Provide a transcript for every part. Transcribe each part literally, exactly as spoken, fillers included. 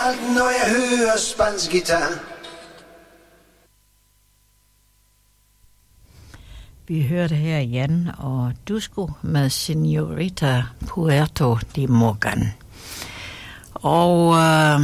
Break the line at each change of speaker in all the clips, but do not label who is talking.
galt, når jeg hører spansk guitar.
Vi hørte her Jan og Dusko med Señorita Puerto de Morgan. Og øh,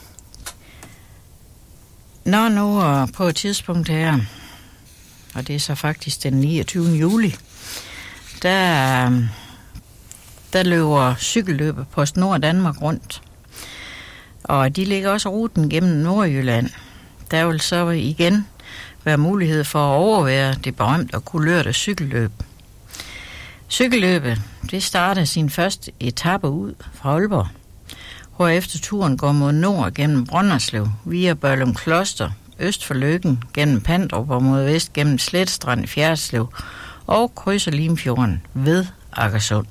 når nu øh, på et tidspunkt her, og det er så faktisk den niogtyvende juli, der, øh, der løber cykelløbet PostNord Danmark rundt. Og de ligger også ruten gennem Nordjylland. Der vil så igen være mulighed for at overvære det berømte og kulørte cykelløb. Cykelløbet, det starter sin første etape ud fra Aalborg, hvorefter turen går mod nord gennem Brønderslev, via Børlum Kloster, øst for Løkken, gennem Pandrup og mod vest gennem Sletstrand i Fjerdslev og krydser Limfjorden ved Agersund.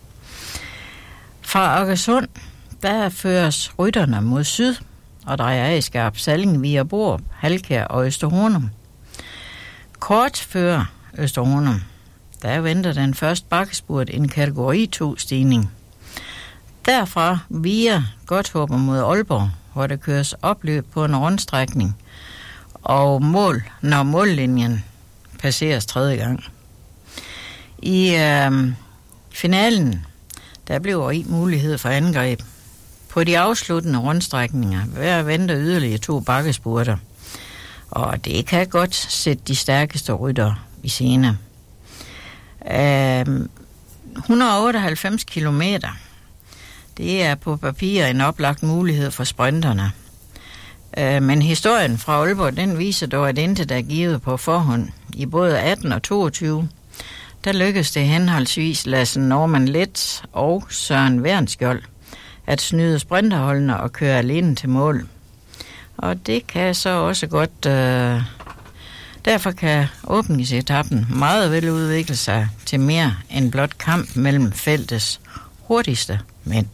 Fra Agersund, der føres rytterne mod syd og drejer af i Skarp Salling via Borup, Halkær og Østerhornum. Kort før Østerhornum, der venter den første bakkespurt en kategori to stigning. Derfra via Godthåber mod Aalborg, hvor der køres opløb på en rundstrækning, og mål, når mållinjen passeres tredje gang. I øh, finalen, der blev i mulighed for angreb. På de afsluttende rundstrækninger hver venter yderligere to bakkespurter, og det kan godt sætte de stærkeste ryttere i scene. Øh, et hundrede og otteoghalvfems kilometer, det er på papir en oplagt mulighed for sprinterne. Øh, men historien fra Aalborg, den viser dog, at intet er givet på forhånd. I både atten og toogtyve, der lykkedes det henholdsvis Lasse Norman Let og Søren Wernskjold at snyde sprinterholdene og køre alene til mål. Og det kan så også godt... Øh, derfor kan åbningsetappen meget vel udvikle sig til mere end blot kamp mellem feltets hurtigste mænd.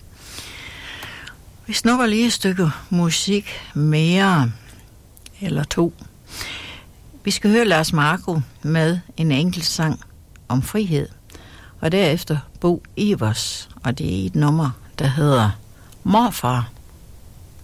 Vi snupper lige et stykke musik mere, eller to. Vi skal høre Lars Marco med en enkelt sang om frihed, og derefter Bo Ivers, og det er et nummer, der hedder Morfar.